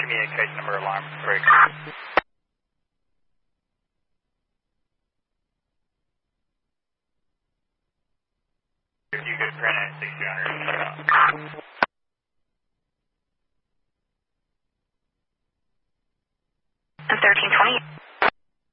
communication number alarm break. If you could print it, 6200. 1320.